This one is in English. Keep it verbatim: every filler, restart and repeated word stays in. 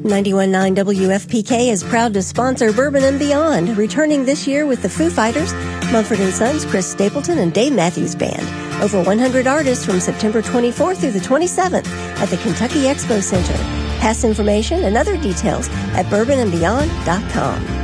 ninety-one point nine W F P K is proud to sponsor Bourbon and Beyond, returning this year with the Foo Fighters, Mumford and Sons, Chris Stapleton, and Dave Matthews Band. Over one hundred artists from September twenty-fourth through the twenty-seventh at the Kentucky Expo Center. Pass information and other details at bourbon and beyond dot com.